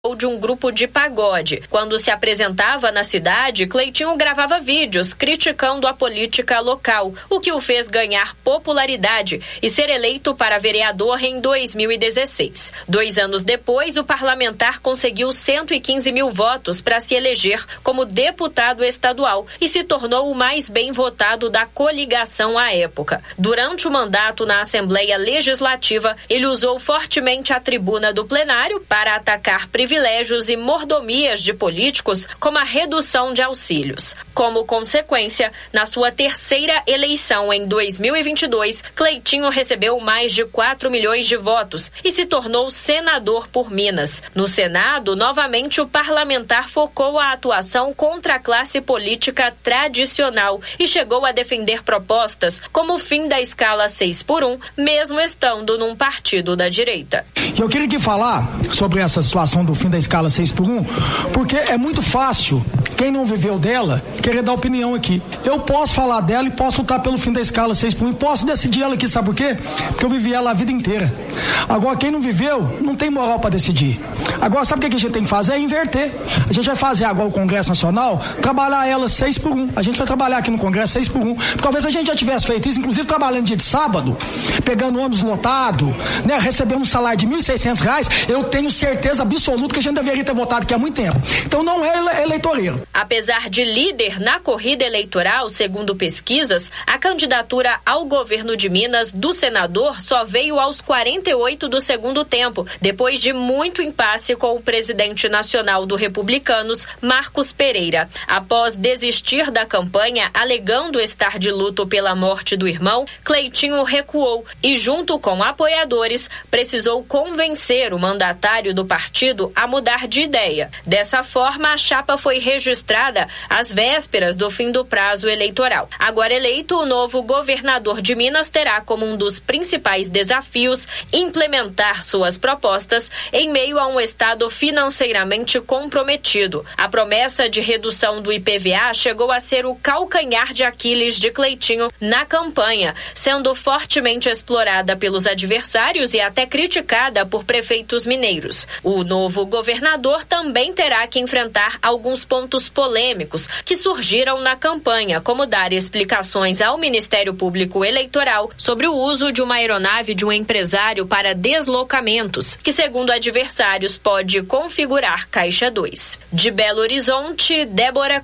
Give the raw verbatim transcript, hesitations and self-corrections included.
de um grupo de pagode. Quando se apresentava na cidade, Cleitinho gravava vídeos criticando a política local, o que o fez ganhar popularidade e ser eleito para vereador em dois mil e dezesseis. Dois anos depois, o parlamentar conseguiu cento e quinze mil votos para se eleger como deputado estadual e se tornou o mais bem votado da coligação à época. Durante o mandato na Assembleia Legislativa, ele usou fortemente a tribuna do plenário para atacar privilégios e mordomias de políticos, como a redução de auxílios. Como consequência, na sua terceira eleição em dois mil e vinte e dois, Cleitinho recebeu mais de quatro milhões de votos e se tornou senador por Minas. No Senado, novamente o parlamentar focou a atuação contra a classe política tradicional e chegou a defender propostas como o fim da escala seis por um, mesmo estando num partido da direita. Eu queria aqui falar sobre essa situação do fim da escala seis por um, porque é muito fácil, quem não viveu dela, querer dar opinião aqui. Eu posso falar dela e posso lutar pelo fim da escala seis por um e posso decidir ela aqui, sabe por quê? Porque eu vivi ela a vida inteira. Agora, quem não viveu, não tem moral para decidir. Agora, sabe o que a gente tem que fazer? É inverter. A gente vai fazer agora o Congresso Nacional, trabalhar ela seis por um. A gente vai trabalhar aqui no Congresso seis por um. Talvez a gente já tivesse feito isso, inclusive trabalhando dia de sábado, pegando ônibus lotado, né, recebendo um salário de mil e seiscentos reais, eu tenho certeza absoluta que a gente deveria ter votado aqui há muito tempo. Então não é eleitoreiro. Apesar de líder na corrida eleitoral, segundo pesquisas, a candidatura ao governo de Minas do senador só veio aos quarenta e oito do segundo tempo, depois de muito impasse com o presidente nacional do Republicanos, Marcos Pereira. Após desistir da campanha, alegando estar de luto pela morte do irmão, Cleitinho recuou e, junto com apoiadores, precisou convencer o mandatário do partido a mudar de ideia. Dessa forma, a chapa foi registrada às vésperas do fim do prazo eleitoral. Agora eleito, o novo governador de Minas terá como um dos principais desafios implementar suas propostas em meio a um estado financeiramente comprometido. A promessa de redução do I P V A chegou a ser o calcanhar de Aquiles de Cleitinho na campanha, sendo fortemente explorada pelos adversários e até criticada por prefeitos mineiros. O novo governador também terá que enfrentar alguns pontos polêmicos que surgiram na campanha, como dar explicações ao Ministério Público Eleitoral sobre o uso de uma aeronave de um empresário para deslocamentos, que, segundo adversários, pode configurar Caixa dois. De Belo Horizonte, Débora